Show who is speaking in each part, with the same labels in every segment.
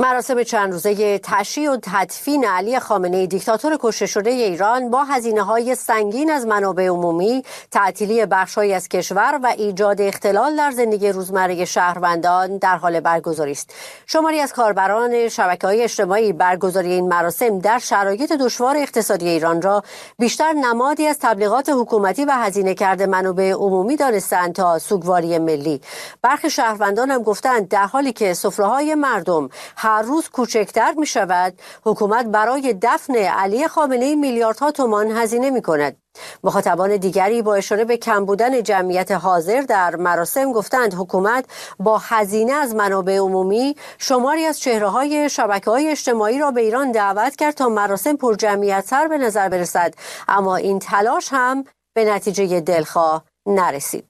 Speaker 1: مراسم چند روزه تشییع و تدفین علی خامنه‌ای دیکتاتور کشته شده ایران با هزینه‌های سنگین از منابع عمومی، تعطیلی بخش‌هایی از کشور و ایجاد اختلال در زندگی روزمره شهروندان در حال برگزاری است. شماری از کاربران شبکه‌های اجتماعی برگزاری این مراسم در شرایط دشوار اقتصادی ایران را بیشتر نمادی از تبلیغات حکومتی و هزینه کرده منابع عمومی دانستند تا سوگواری ملی. برخی شهروندان هم گفتند در حالی که سفره‌های مردم هر روز کوچکتر می شود، حکومت برای دفن علی خامنه‌ای میلیاردها تومان هزینه می کند. مخاطبان دیگری با اشاره به کم بودن جمعیت حاضر در مراسم گفتند حکومت با هزینه از منابع عمومی شماری از چهره‌های شبکه‌های اجتماعی را به ایران دعوت کرد تا مراسم پرجمعیت‌تر به نظر برسد، اما این تلاش هم به نتیجه دلخواه نرسید.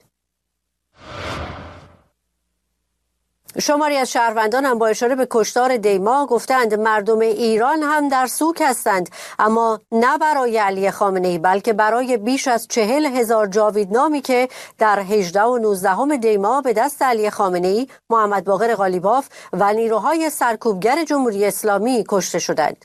Speaker 1: شماری از شهروندان هم با اشاره به کشتار دیما گفتند مردم ایران هم در سوگ هستند، اما نه برای علی خامنه‌ای بلکه برای بیش از 40,000 جاویدنامی که در 18 و 19 دیما به دست علی خامنه‌ای، محمد باقر قالیباف و نیروهای سرکوبگر جمهوری اسلامی کشته شدند.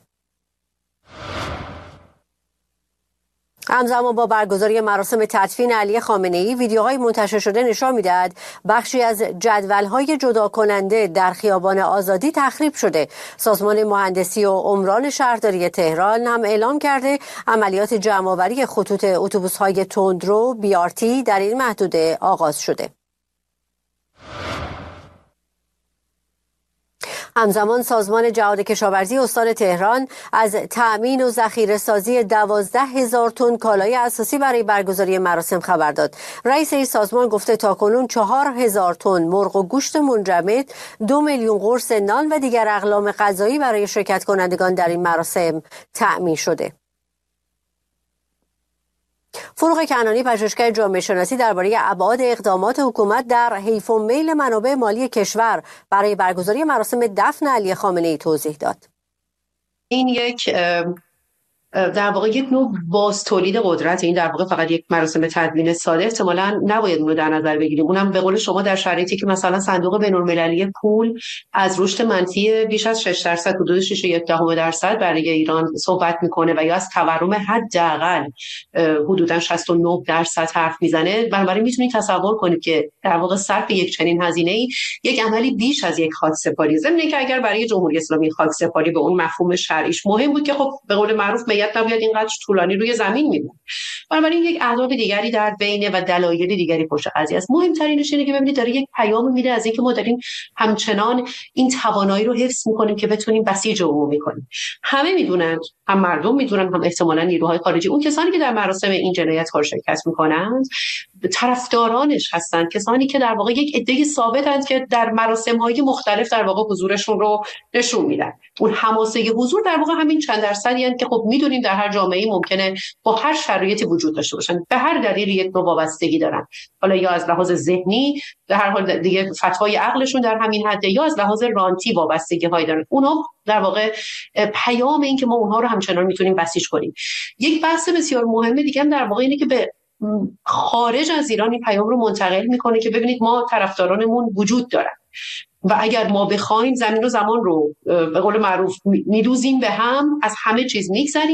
Speaker 1: همزمان با برگزاری مراسم تدفین علی خامنه‌ای، ویدیوهای منتشر شده نشان می‌دهد بخشی از جدول‌های جدا کننده در خیابان آزادی تخریب شده. سازمان مهندسی و عمران شهرداری تهران هم اعلام کرده عملیات جمع‌آوری خطوط اتوبوس‌های تندرو BRT در این محدوده آغاز شده. همزمان سازمان جهاد کشاورزی استان تهران از تأمین و ذخیره‌سازی 12,000 تن کالای اساسی برای برگزاری مراسم خبر داد. رئیس این سازمان گفته تاکنون 4,000 تن مرغ و گوشت منجمد، 2 میلیون قرص نان و دیگر اقلام غذایی برای شرکت کنندگان در این مراسم تأمین شده. فروغ کنعانی، پژوهشگر جامعه شناسی، درباره ابعاد اقدامات حکومت در حیف و میل منابع مالی کشور برای برگزاری مراسم دفن علی خامنه‌ای توضیح داد.
Speaker 2: این یک در واقع یک نوع باز تولید قدرت، این در واقع فقط یک مراسم تدوین ساده احتمالاً نباید اون رو در نظر بگیریم. اونم به قول شما در شرایطی که مثلا صندوق بین‌المللی پول از رشد منفی بیش از 6%، حدود 6.1% برای ایران صحبت میکنه و یا از تورم حداقل حدوداً 69% حرف میزنه. بنابراین میتونید تصور کنید که در واقع صرف یک چنین هزینه‌ای یک عملی بیش از یک خاکسپاری، ضمن اینکه اگر برای جمهوری اسلامی خاکسپاری به اون مفهوم شرعیش مهم بود که خب به قول معروف نباید اینقدر طولانی روی زمین میمونه. بنابراین یک اهداف دیگری در بین و دلایل دیگری پشت قضیه است. مهمترینش اینه که ببینید داره یک پیام میده از اینکه ما داریم همچنان این توانایی رو حفظ میکنیم که بتونیم بسیج عمومی کنیم. همه میدونن، هم مردم میدونن، هم احتمالاً نیروهای خارجی، اون کسانی که در مراسم این جنایتکار شرکت میکنند طرفدارانش هستند، کسانی که در واقع یک عده ثابتند که در مراسم‌های مختلف در واقع حضورشون رو نشون میدن. اون حماسه حضور در واقع همین چند درصدی هستند که خب میدونیم در هر جامعه‌ای ممکنه با هر شرایطی وجود داشته باشن، به هر دلیلی یک نوع وابستگی دارن، حالا یا از لحاظ ذهنی در هر حال دیگه فتوای عقلشون در همین حده، یا از لحاظ رانتی وابستگی‌هایی دارن. اونا در واقع پیام این که ما اونها رو همچنان میتونیم بسیج کنیم. یک بحث بسیار مهمه دیگه هم در واقع اینه که به خارج از ایران این پیام رو منتقل میکنه که ببینید ما طرفدارانمون وجود دارن و اگر ما بخوایم زمین و زمان رو به قول معروف میدوزیم به هم، از همه چیز میگذریم.